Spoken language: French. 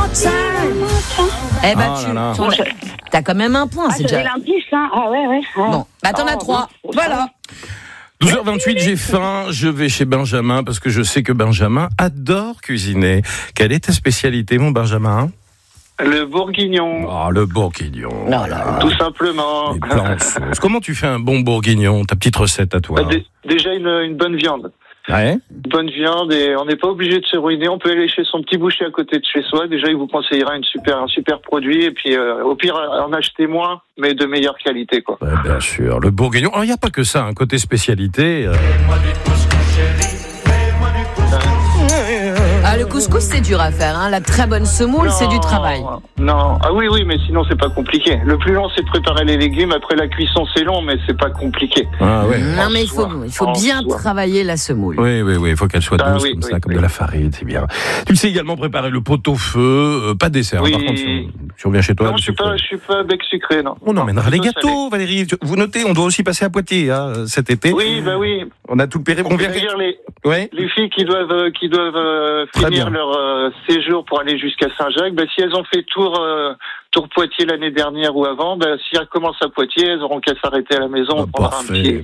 Eh ben, t'as quand même un point, c'est déjà. L'indice, hein. Ah ouais. Bon, bah t'en as 3. Voilà. 12h28, j'ai faim, je vais chez Benjamin parce que je sais que Benjamin adore cuisiner. Quelle est ta spécialité, mon Benjamin ? Le bourguignon. Ah, le bourguignon. Non, là. Tout simplement. Les plats en sauce. Comment tu fais un bon bourguignon ? Ta petite recette à toi. Déjà une bonne viande. Ouais. Une bonne viande et on n'est pas obligé de se ruiner. On peut aller chez son petit boucher à côté de chez soi. Déjà, il vous conseillera un super produit. Et puis, au pire, en acheter moins, mais de meilleure qualité, quoi. Ouais, bien sûr. Le bourguignon. Alors, il n'y a pas que ça, un côté spécialité. Ah, le couscous, c'est dur à faire. Hein. La très bonne semoule, c'est du travail. Non. Ah oui, mais sinon, c'est pas compliqué. Le plus long, c'est de préparer les légumes. Après, la cuisson, c'est long, mais c'est pas compliqué. Ah ouais. Non, mais il faut bien travailler la semoule. Oui. Il faut qu'elle soit douce, comme de la farine, c'est bien. Tu sais également préparer le pot-au-feu, pas de dessert. Oui. Par contre, si on vient chez toi... Non, je suis pas bec sucré, non. On emmènera les gâteaux, Valérie. Vous notez, on doit aussi passer à Poitiers cet été. Oui. On a tout le périple. On vient dire les filles qui doivent finir leur séjour pour aller jusqu'à Saint-Jacques. Si elles ont fait tour Poitiers l'année dernière ou avant, si elles commencent à Poitiers, elles auront qu'à s'arrêter à la maison. On prendra un petit